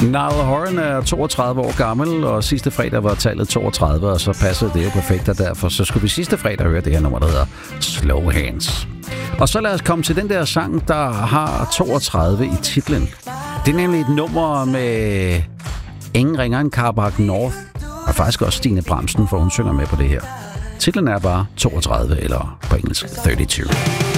Niall Horan er 32 år gammel, og sidste fredag var tallet 32, og så passede det jo perfekt, og derfor så skulle vi sidste fredag høre det her nummer, der hedder Slow Hands. Og så lad os komme til den der sang, der har 32 i titlen. Det er nemlig et nummer med ingen ringer end Carbac North, og faktisk også Stine Bramsen, for hun synger med på det her. Titlen er bare 32, eller på engelsk 32.